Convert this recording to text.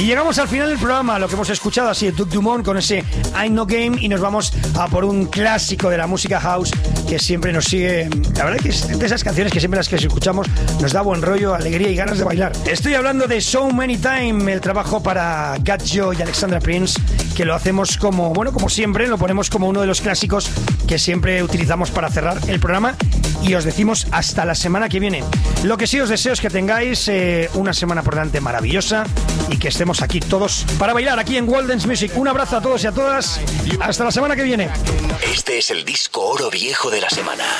Y llegamos al final del programa, lo que hemos escuchado ha sido Duke Dumont con ese I'm No Game, y nos vamos a por un clásico de la música house que siempre nos sigue. La verdad que es de esas canciones que siempre las que escuchamos nos da buen rollo, alegría y ganas de bailar. Estoy hablando de So Many Time, el trabajo para Gat Joe y Alexandra Prince, que lo hacemos como siempre, lo ponemos como uno de los clásicos que siempre utilizamos para cerrar el programa, y os decimos hasta la semana que viene. Lo que sí os deseo es que tengáis una semana por delante maravillosa y que estemos aquí todos para bailar aquí en World Dance Music. Un abrazo a todos y a todas. Hasta la semana que viene. Este es el disco oro viejo de la semana.